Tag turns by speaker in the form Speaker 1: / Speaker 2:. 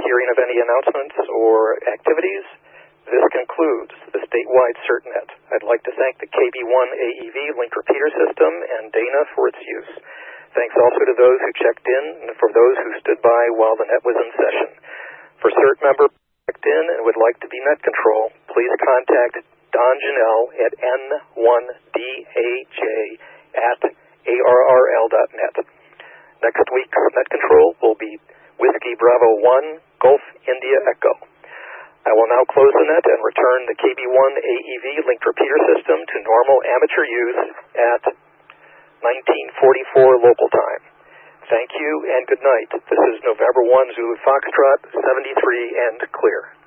Speaker 1: hearing of any announcements or activities, this concludes the statewide CertNet. I'd like to thank the KB1 AEV link repeater system and Dana for its use. Thanks also to those who checked in and for those who stood by while the net was in session. For CERT member checked in and would like to be net control, please contact Don Janelle at n1daj@arrl.net. Next week's net control will be Whiskey Bravo 1 Golf India Echo. I will now close the net and return the KB1 AEV linked repeater system to normal amateur use at 1944 local time. Thank you and good night. This is November 1 Zulu Foxtrot 73 and clear.